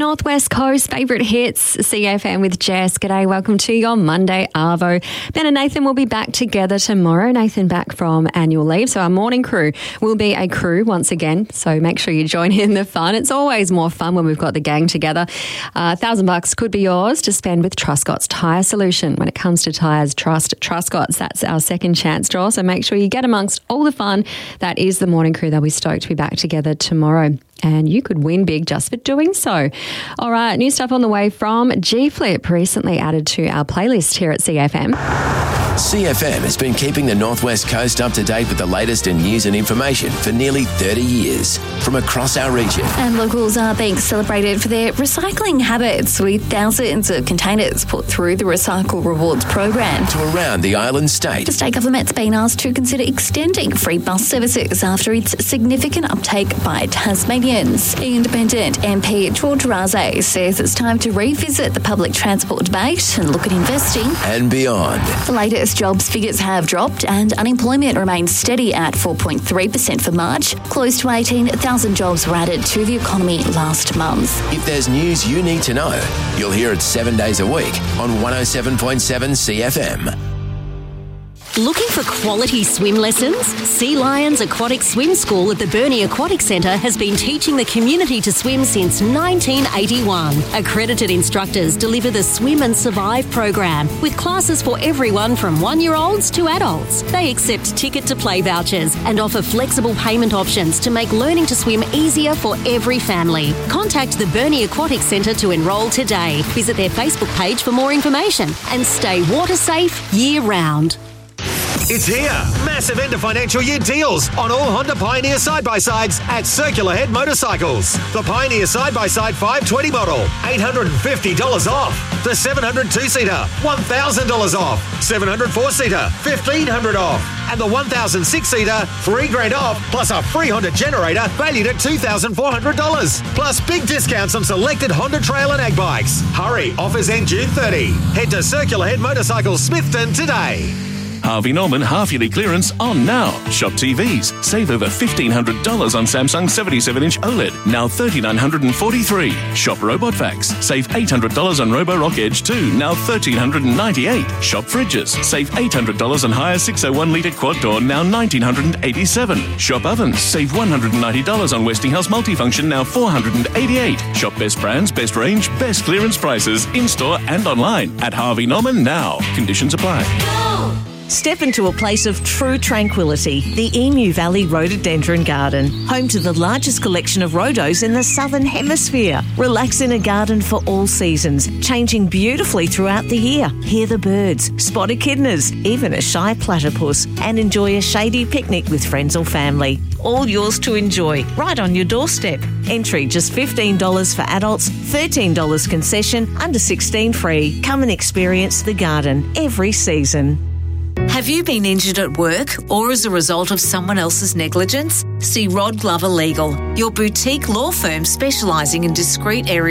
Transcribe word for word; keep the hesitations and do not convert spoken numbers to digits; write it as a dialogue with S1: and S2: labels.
S1: Northwest Coast, favourite hits, C F M with Jess. G'day, welcome to your Monday Arvo. Ben and Nathan will be back together tomorrow. Nathan back from annual leave, so our morning crew will be a crew once again. So make sure you join in the fun. It's always more fun when we've got the gang together. A uh, thousand bucks could be yours to spend with Truscott's Tyre Solution. When it comes to tyres, trust Truscott's. That's our second chance draw. So make sure you get amongst all the fun. That is the morning crew. They'll be stoked to be back together tomorrow. And you could win big just for doing so. All right, new stuff on the way from G Flip, recently added to our playlist here at C F M.
S2: C F M has been keeping the Northwest Coast up to date with the latest in news and information for nearly thirty years from across our region.
S3: And locals are being celebrated for their recycling habits, with thousands of containers put through the Recycle Rewards program.
S2: To around the island state.
S3: The state government's been asked to consider extending free bus services after its significant uptake by Tasmanians. Independent M P George Raze says it's time to revisit the public transport debate and look at investing
S2: and beyond.
S3: The latest jobs figures have dropped and unemployment remains steady at four point three percent for March. Close to eighteen thousand jobs were added to the economy last month.
S2: If there's news you need to know, you'll hear it seven days a week on one oh seven point seven C F M.
S4: Looking for quality swim lessons? Sea Lions Aquatic Swim School at the Burnie Aquatic Centre has been teaching the community to swim since nineteen eighty-one. Accredited instructors deliver the Swim and Survive program with classes for everyone from one-year-olds to adults. They accept ticket-to-play vouchers and offer flexible payment options to make learning to swim easier for every family. Contact the Burnie Aquatic Centre to enrol today. Visit their Facebook page for more information and stay water safe year-round.
S5: It's here. Massive end of financial year deals on all Honda Pioneer side-by-sides at Circular Head Motorcycles. The Pioneer side-by-side five twenty model, eight hundred fifty dollars off. The seven hundred two-seater, one thousand dollars off. seven hundred four-seater, fifteen hundred dollars off. And the one thousand six-seater, three grand off, plus a free Honda generator valued at two thousand four hundred dollars. Plus big discounts on selected Honda Trail and Ag bikes. Hurry, offers end June thirtieth. Head to Circular Head Motorcycles Smithton today.
S6: Harvey Norman half-yearly clearance on now. Shop T Vs. Save over fifteen hundred dollars on Samsung seventy-seven inch OLED, now three thousand nine hundred forty-three dollars. Shop Robot Vacs. Save eight hundred dollars on Roborock Edge two, now one thousand three hundred ninety-eight dollars. Shop Fridges. Save eight hundred dollars on Hire six oh one litre quad door, now one thousand nine hundred eighty-seven dollars. Shop Ovens. Save one hundred ninety dollars on Westinghouse Multifunction, now four hundred eighty-eight dollars. Shop Best Brands, Best Range, Best Clearance Prices, in-store and online at Harvey Norman now. Conditions apply.
S7: Go! Step into a place of true tranquility, the Emu Valley Rhododendron Garden, home to the largest collection of rhodos in the Southern Hemisphere. Relax in a garden for all seasons, changing beautifully throughout the year. Hear the birds, spot echidnas, even a shy platypus, and enjoy a shady picnic with friends or family. All yours to enjoy, right on your doorstep. Entry just fifteen dollars for adults, thirteen dollars concession, under sixteen free. Come and experience the garden every season.
S8: Have you been injured at work or as a result of someone else's negligence? See Rod Glover Legal, your boutique law firm specialising in discrete areas